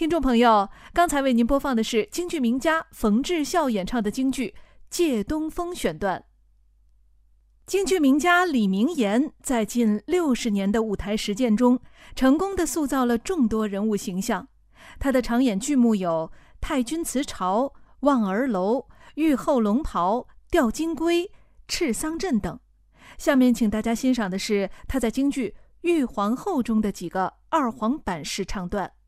听众朋友，刚才为您播放的是京剧名家冯志孝演唱的京剧《借东风》选段。京剧名家李明岩在近60年的舞台实践中，成功地塑造了众多人物形象。他的常演剧目有《太君辞朝》、《望儿楼》、《玉后龙袍》、《吊金龟》、《赤桑镇》等。下面请大家欣赏的是他在京剧《玉皇后》中的几个二黄版式唱段。